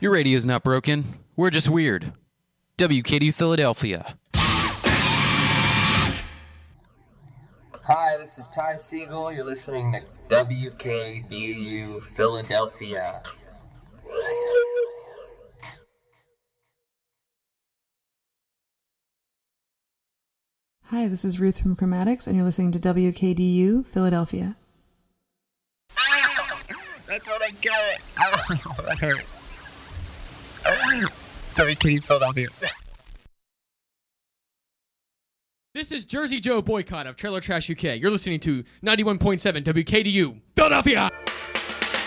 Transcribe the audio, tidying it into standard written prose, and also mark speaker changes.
Speaker 1: Your radio's not broken. We're just weird. WKDU Philadelphia.
Speaker 2: Hi, this is Ty Siegel. You're listening to WKDU Philadelphia.
Speaker 3: Hi, this is Ruth from Chromatics, and you're listening to WKDU Philadelphia.
Speaker 2: Ow! That's what I got. Ow, that hurt. WKDU Philadelphia.
Speaker 4: This is Jersey Joe Boycott of Trailer Trash UK. You're listening to 91.7 WKDU Philadelphia.